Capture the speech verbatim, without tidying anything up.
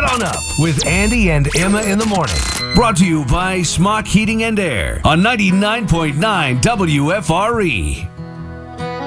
on up with Andy and Emma in the morning. Brought to you by Smock Heating and Air on ninety-nine point nine W F R E.